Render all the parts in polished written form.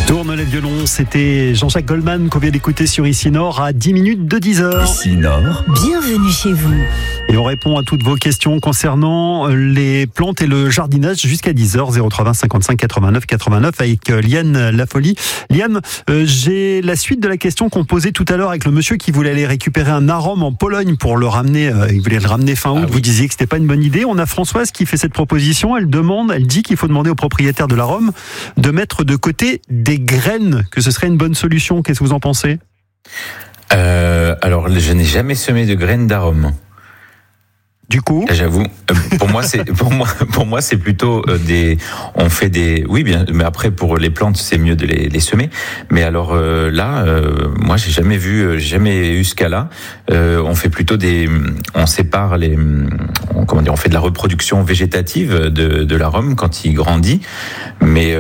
Tourne les violons, c'était Jean-Jacques Goldman qu'on vient d'écouter sur Ici Nord à 10 minutes de 10h. Ici Nord. Bienvenue chez vous. Et on répond à toutes vos questions concernant les plantes et le jardinage jusqu'à 10h, 03 20 55 89 89 avec Liane Lafolie. Liane, j'ai la suite de la question qu'on posait tout à l'heure avec le monsieur qui voulait aller récupérer un arôme en Pologne pour le ramener, il voulait le ramener fin août. Vous disiez que c'était pas une bonne idée. On a Françoise qui fait cette proposition. Elle dit qu'il faut demander au propriétaire de l'arôme de mettre de côté des graines, que ce serait une bonne solution. Qu'est-ce que vous en pensez ? Alors, je n'ai jamais semé de graines d'arôme. Du coup, j'avoue, pour moi c'est plutôt on fait des, oui bien, mais après pour les plantes c'est mieux de les semer. Mais alors moi j'ai jamais eu ce cas-là. On fait plutôt on sépare on fait de la reproduction végétative de l'arôme quand il grandit. Mais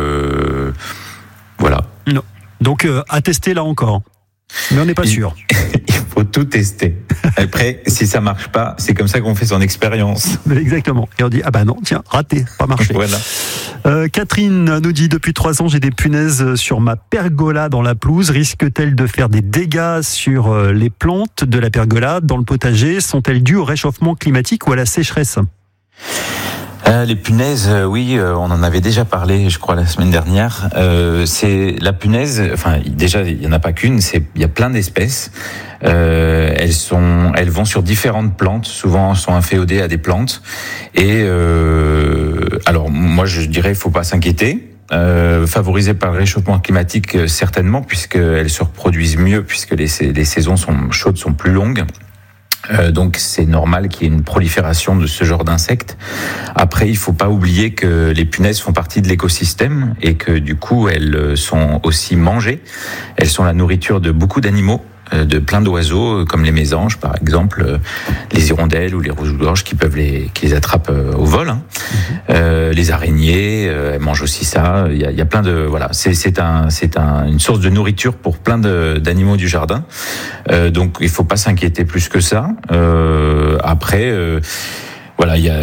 voilà. Non. Donc à tester là encore. Mais on n'est pas sûr. Il faut tout tester. Après, si ça marche pas, c'est comme ça qu'on fait son expérience. Exactement. Et on dit, ah bah non, tiens, raté, pas marché. Voilà. Catherine nous dit, depuis 3 ans, j'ai des punaises sur ma pergola dans la pelouse. Risque-t-elle de faire des dégâts sur les plantes de la pergola dans le potager ? Sont-elles dues au réchauffement climatique ou à la sécheresse ? Les punaises, oui, on en avait déjà parlé, je crois, la semaine dernière. C'est la punaise. Enfin, déjà, il y en a pas qu'une. Il y a plein d'espèces. Elles vont sur différentes plantes. Souvent, elles sont inféodées à des plantes. Et alors, moi, je dirais, il faut pas s'inquiéter. Favorisées par le réchauffement climatique, certainement, puisqu'elles se reproduisent mieux, puisque les saisons chaudes sont plus longues. Donc c'est normal qu'il y ait une prolifération de ce genre d'insectes. Après, il faut pas oublier que les punaises font partie de l'écosystème et que du coup elles sont aussi mangées. Elles sont la nourriture de beaucoup d'animaux, de plein d'oiseaux comme les mésanges par exemple, les hirondelles ou les rouges-gorges qui les attrapent au vol. Hein. Les araignées, elles mangent aussi ça. Il y a plein de c'est une source de nourriture pour plein d'animaux du jardin. Donc il faut pas s'inquiéter plus que ça. Après. Voilà, il y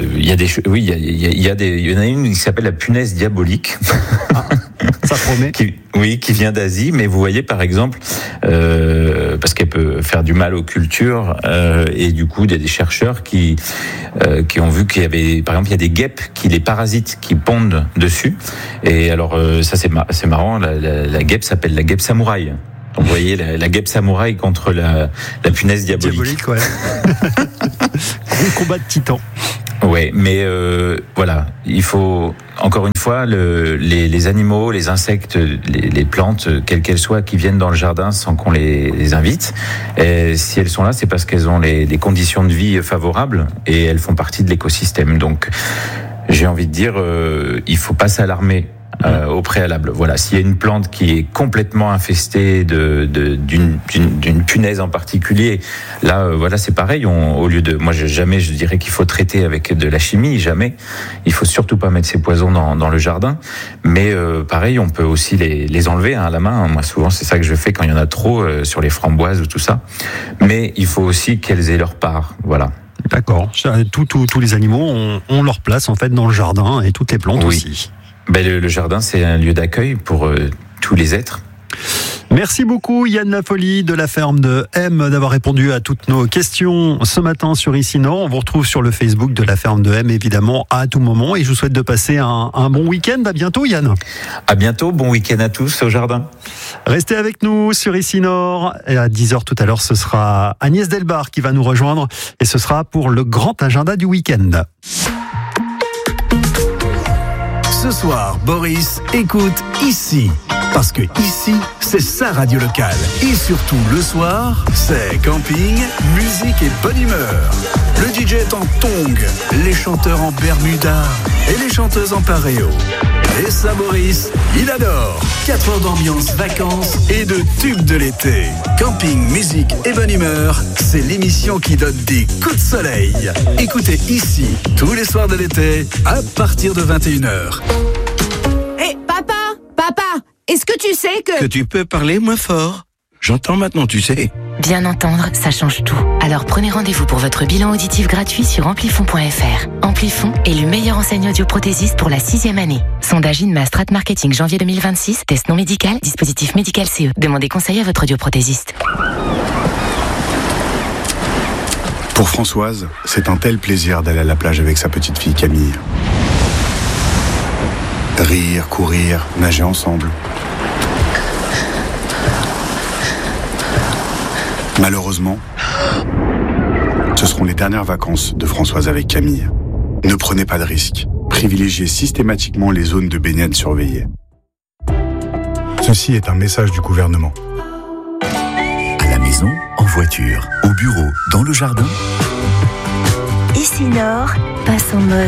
en a une qui s'appelle la punaise diabolique. Ça promet. qui vient d'Asie, mais vous voyez par exemple, parce qu'elle peut faire du mal aux cultures, et du coup des chercheurs qui ont vu qu'il y avait, par exemple, il y a des guêpes qui les parasitent, qui pondent dessus. Et alors ça c'est marrant, la guêpe s'appelle la guêpe samouraï. Donc, vous voyez la guêpe samouraï contre la punaise diabolique. Ouais. Gros combat de titans. Ouais, mais voilà, il faut encore une fois les animaux, les insectes, les plantes, quelles qu'elles soient, qui viennent dans le jardin sans qu'on les invite. Et si elles sont là, c'est parce qu'elles ont des conditions de vie favorables et elles font partie de l'écosystème. Donc, j'ai envie de dire, il faut pas s'alarmer. Au préalable. Voilà, s'il y a une plante qui est complètement infestée d'une punaise en particulier, là, voilà, c'est pareil. Moi, je dirais qu'il faut traiter avec de la chimie, jamais. Il faut surtout pas mettre ces poisons dans le jardin. Mais pareil, on peut aussi les enlever à la main. Moi, souvent, c'est ça que je fais quand il y en a trop sur les framboises ou tout ça. Mais il faut aussi qu'elles aient leur part. Voilà. D'accord. Tous les animaux ont leur place en fait dans le jardin et toutes les plantes aussi. Ben, le jardin, c'est un lieu d'accueil pour tous les êtres. Merci beaucoup Yann Lafolie de la ferme de M d'avoir répondu à toutes nos questions ce matin sur Ici Nord. On vous retrouve sur le Facebook de la ferme de M évidemment à tout moment et je vous souhaite de passer un bon week-end. À bientôt Yann. À bientôt, bon week-end à tous au jardin. Restez avec nous sur Ici Nord et à 10h tout à l'heure ce sera Agnès Delbar qui va nous rejoindre et ce sera pour le grand agenda du week-end. Ce soir, Boris écoute Ici. Parce que ici, c'est sa radio locale. Et surtout, le soir, c'est camping, musique et bonne humeur. Le DJ est en tongs, les chanteurs en bermuda et les chanteuses en paréo. Et ça, Boris, il adore. 4 heures d'ambiance, vacances et de tubes de l'été. Camping, musique et bonne humeur, c'est l'émission qui donne des coups de soleil. Écoutez Ici, tous les soirs de l'été, à partir de 21h. Hé, papa, est-ce que tu sais que... Que tu peux parler moins fort? J'entends maintenant, tu sais. Bien entendre, ça change tout. Alors prenez rendez-vous pour votre bilan auditif gratuit sur amplifon.fr. Amplifon est le meilleur enseigne audioprothésiste pour la 6e année. Sondage INMA Strat Marketing janvier 2026. Test non médical, dispositif médical CE. Demandez conseil à votre audioprothésiste. Pour Françoise, c'est un tel plaisir d'aller à la plage avec sa petite fille Camille. Rire, courir, nager ensemble. Malheureusement, ce seront les dernières vacances de Françoise avec Camille. Ne prenez pas de risques. Privilégiez systématiquement les zones de baignade surveillées. Ceci est un message du gouvernement. À la maison, en voiture, au bureau, dans le jardin. Ici Nord passe en mode